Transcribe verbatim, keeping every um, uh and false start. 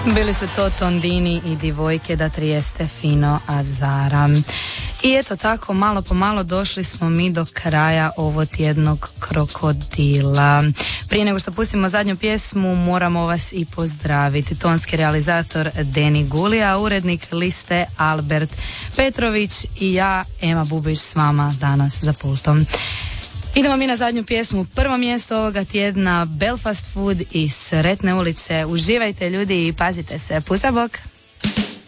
Bili su to Tondini i Divojke da Trieste fino azara. I eto tako, malo po malo došli smo mi do kraja ovo tjednog krokodila. Prije nego što pustimo zadnju pjesmu, moramo vas i pozdraviti. Tonski realizator Deni Gulija, urednik liste Albert Petrović i ja, Ema Bubić, s vama danas za pultom. Idemo mi na zadnju pjesmu, prvo mjesto ovoga tjedna, Belfast Food i Sretne ulice. Uživajte ljudi i pazite se. Pusa bok!